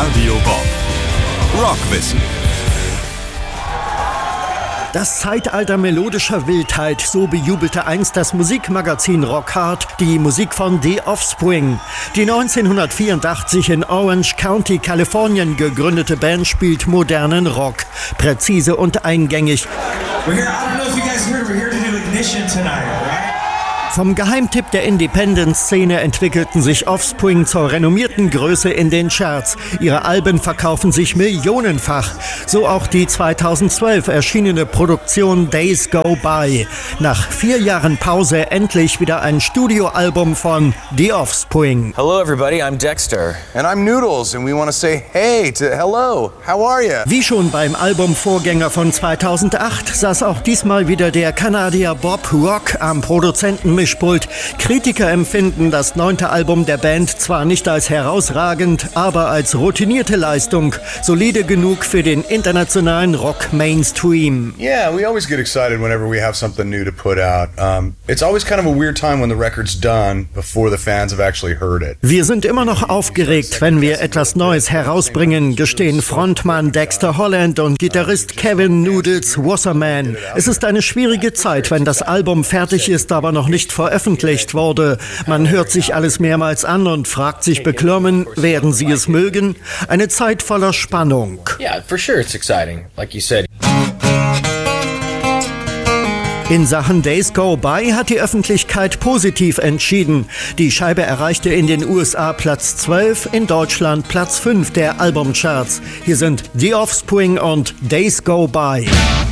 Radio Bob. Rockwissen. Das Zeitalter melodischer Wildheit, so bejubelte einst das Musikmagazin Rockhard die Musik von The Offspring. Die 1984 in Orange County, Kalifornien gegründete Band spielt modernen Rock, präzise und eingängig. Vom Geheimtipp der Independent-Szene entwickelten sich Offspring zur renommierten Größe in den Charts. Ihre Alben verkaufen sich millionenfach. So auch die 2012 erschienene Produktion Days Go By. Nach 4 Jahren Pause endlich wieder ein Studioalbum von The Offspring. Hello everybody, I'm Dexter. And I'm Noodles and we want to say hey to hello, how are you? Wie schon beim Albumvorgänger von 2008 saß auch diesmal wieder der Kanadier Bob Rock am Produzentenmischpult. Kritiker empfinden das 9. Album der Band zwar nicht als herausragend, aber als routinierte Leistung, solide genug für den internationalen Rock-Mainstream. Yeah, we always get excited whenever we have something new to put out. It's always kind of a weird time when the record's done before the fans have actually heard it. Wir sind immer noch aufgeregt, wenn wir etwas Neues herausbringen, gestehen Frontmann Dexter Holland und Gitarrist Kevin Noodles Wasserman. Es ist eine schwierige Zeit, wenn das Album fertig ist, aber noch nicht veröffentlicht wurde. Man hört sich alles mehrmals an und fragt sich beklommen, werden sie es mögen? Eine Zeit voller Spannung. Yeah, for sure it's exciting, like you said. In Sachen Days Go By hat die Öffentlichkeit positiv entschieden. Die Scheibe erreichte in den USA Platz 12, in Deutschland Platz 5 der Albumcharts. Hier sind The Offspring und Days Go By.